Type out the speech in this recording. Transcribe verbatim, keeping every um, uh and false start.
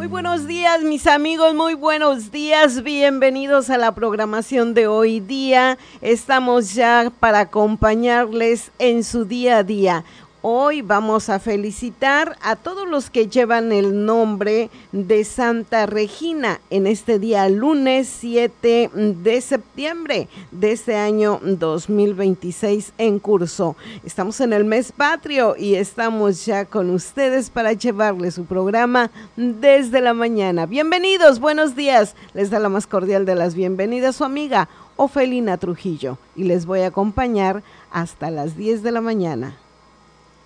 Muy buenos días, mis amigos, muy buenos días, bienvenidos a la programación de hoy día. Estamos ya para acompañarles en su día a día. Hoy vamos a felicitar a todos los que llevan el nombre de Santa Regina en este día lunes siete de septiembre de este año dos mil veintiséis en curso. Estamos en el mes patrio y estamos ya con ustedes para llevarles su programa desde la mañana. Bienvenidos, buenos días. Les da la más cordial de las bienvenidas su amiga Ofelina Trujillo y les voy a acompañar hasta las diez de la mañana.